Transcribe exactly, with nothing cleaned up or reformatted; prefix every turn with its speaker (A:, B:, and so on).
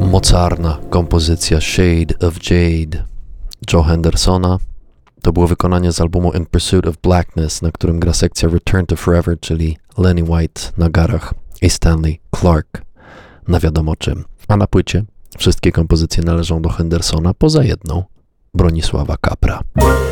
A: Mocarna kompozycja Shade of Jade Joe Hendersona. To było wykonanie z albumu In Pursuit of Blackness, na którym gra sekcja Return to Forever, czyli Lenny White na garach i Stanley Clarke na wiadomo czym. A na płycie wszystkie kompozycje należą do Hendersona, poza jedną, Bronisława Capra.